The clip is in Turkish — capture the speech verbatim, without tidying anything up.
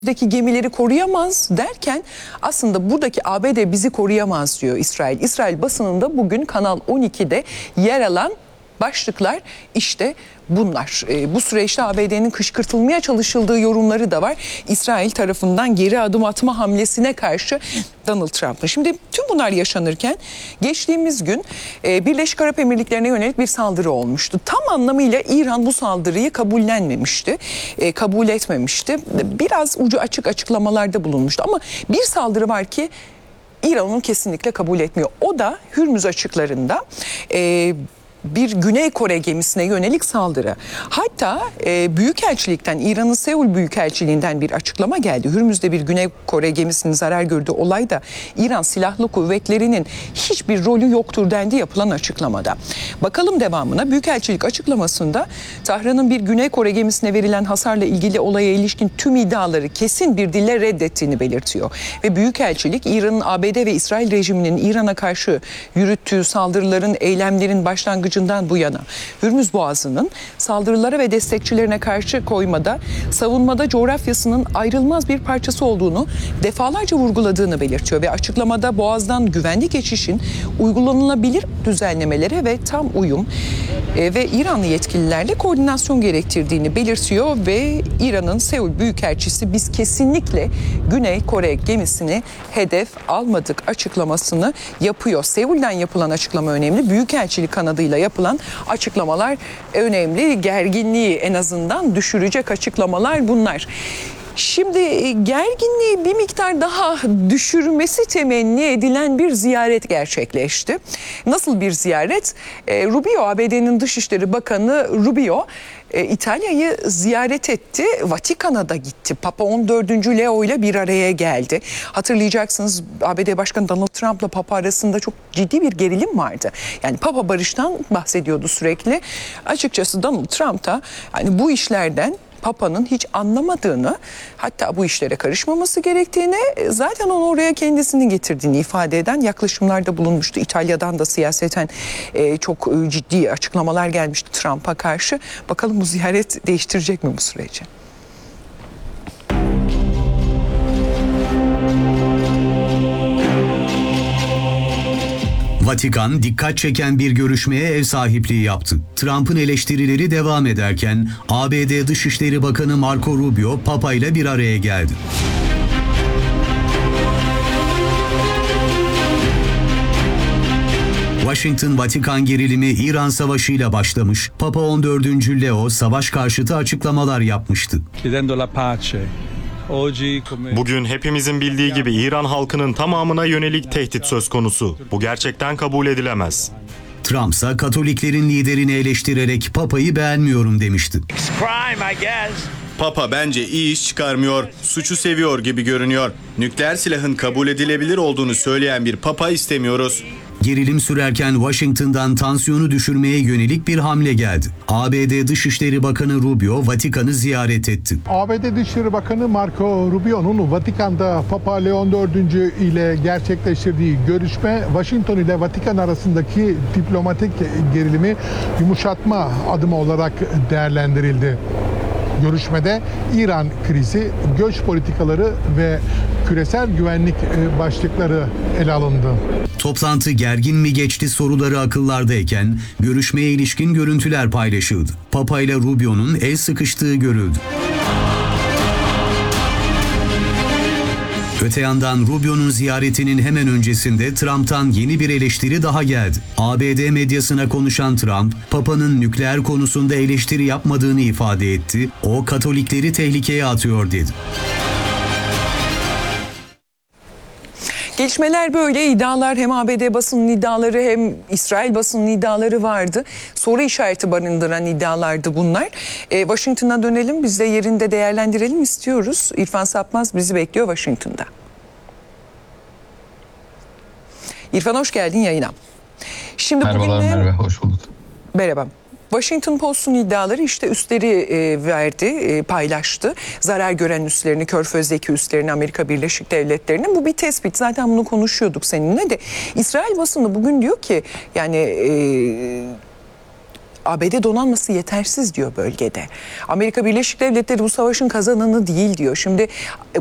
Deki gemileri koruyamaz derken aslında buradaki A B D bizi koruyamaz diyor İsrail. İsrail basınında bugün Kanal on iki'de yer alan başlıklar işte bunlar. E, bu süreçte A B D'nin kışkırtılmaya çalışıldığı yorumları da var. İsrail tarafından geri adım atma hamlesine karşı Donald Trump'ın. Şimdi tüm bunlar yaşanırken geçtiğimiz gün e, Birleşik Arap Emirlikleri'ne yönelik bir saldırı olmuştu. Tam anlamıyla İran bu saldırıyı kabullenmemişti, e, kabul etmemişti. Biraz ucu açık açıklamalarda bulunmuştu ama bir saldırı var ki İran onu kesinlikle kabul etmiyor. O da Hürmüz açıklarında E, bir Güney Kore gemisine yönelik saldırı. Hatta e, Büyükelçilikten, İran'ın Seul Büyükelçiliğinden bir açıklama geldi. Hürmüz'de bir Güney Kore gemisinin zarar gördüğü olayda İran Silahlı Kuvvetleri'nin hiçbir rolü yoktur dendi yapılan açıklamada. Bakalım devamına. Büyükelçilik açıklamasında Tahran'ın bir Güney Kore gemisine verilen hasarla ilgili olaya ilişkin tüm iddiaları kesin bir dille reddettiğini belirtiyor. Ve Büyükelçilik İran'ın A B D ve İsrail rejiminin İran'a karşı yürüttüğü saldırıların, eylemlerin başlangıcı bu yana Hürmüz Boğazı'nın saldırılara ve destekçilerine karşı koymada, savunmada coğrafyasının ayrılmaz bir parçası olduğunu defalarca vurguladığını belirtiyor ve açıklamada Boğaz'dan güvenli geçişin uygulanılabilir düzenlemelere ve tam uyum e, ve İranlı yetkililerle koordinasyon gerektirdiğini belirtiyor ve İran'ın Seul Büyükelçisi biz kesinlikle Güney Kore gemisini hedef almadık açıklamasını yapıyor. Seul'den yapılan açıklama önemli. Büyükelçilik kanadıyla yapılan açıklamalar önemli. Gerginliği en azından düşürecek açıklamalar bunlar. Şimdi gerginliği bir miktar daha düşürmesi temenni edilen bir ziyaret gerçekleşti. Nasıl bir ziyaret? E, Rubio, A B D'nin Dışişleri Bakanı Rubio e, İtalya'yı ziyaret etti. Vatikan'a da gitti. Papa on dördüncü Leo ile bir araya geldi. Hatırlayacaksınız A B D Başkanı Donald Trump'la Papa arasında çok ciddi bir gerilim vardı. Yani Papa barıştan bahsediyordu sürekli. Açıkçası Donald Trump da hani bu işlerden Papa'nın hiç anlamadığını, hatta bu işlere karışmaması gerektiğini, zaten onu oraya kendisini getirdiğini ifade eden yaklaşımlarda bulunmuştu. İtalya'dan da siyaseten e, çok ciddi açıklamalar gelmişti Trump'a karşı. Bakalım bu ziyaret değiştirecek mi bu süreci? Vatikan dikkat çeken bir görüşmeye ev sahipliği yaptı. Trump'ın eleştirileri devam ederken A B D Dışişleri Bakanı Marco Rubio Papa ile bir araya geldi. Washington-Vatikan gerilimi İran Savaşı ile başlamış. Papa on dördüncü Leo savaş karşıtı açıklamalar yapmıştı. Bugün hepimizin bildiği gibi İran halkının tamamına yönelik tehdit söz konusu. Bu gerçekten kabul edilemez. Trump ise Katoliklerin liderini eleştirerek Papa'yı beğenmiyorum demişti. Papa bence iyi iş çıkarmıyor, suçu seviyor gibi görünüyor. Nükleer silahın kabul edilebilir olduğunu söyleyen bir papa istemiyoruz. Gerilim sürerken Washington'dan tansiyonu düşürmeye yönelik bir hamle geldi. A B D Dışişleri Bakanı Rubio Vatikan'ı ziyaret etti. A B D Dışişleri Bakanı Marco Rubio'nun Vatikan'da Papa Leon dördüncü ile gerçekleştirdiği görüşme Washington ile Vatikan arasındaki diplomatik gerilimi yumuşatma adımı olarak değerlendirildi. Görüşmede İran krizi, göç politikaları ve küresel güvenlik başlıkları ele alındı. Toplantı gergin mi geçti soruları akıllardayken görüşmeye ilişkin görüntüler paylaşıldı. Papa ile Rubio'nun el sıkıştığı görüldü. Öte yandan Rubio'nun ziyaretinin hemen öncesinde Trump'tan yeni bir eleştiri daha geldi. A B D medyasına konuşan Trump, Papa'nın nükleer konusunda eleştiri yapmadığını ifade etti. O Katolikleri tehlikeye atıyor dedi. Gelişmeler böyle, iddialar, hem A B D basının iddiaları hem İsrail basının iddiaları vardı. Soru işareti barındıran iddialardı bunlar. E, Washington'a dönelim, biz de yerinde değerlendirelim istiyoruz. İrfan Sapmaz bizi bekliyor Washington'da. İrfan hoş geldin yayına. Şimdi Merhabalar bugün de... Merve, hoş bulduk. Merhaba. Washington Post'un iddiaları işte üsleri e, verdi, e, paylaştı. Zarar gören üslerini, Körfez'deki üslerini, Amerika Birleşik Devletleri'nin. Bu bir tespit. Zaten bunu konuşuyorduk seninle de. İsrail basını bugün diyor ki yani... E, A B D donanması yetersiz diyor bölgede. Amerika Birleşik Devletleri bu savaşın kazananı değil diyor. Şimdi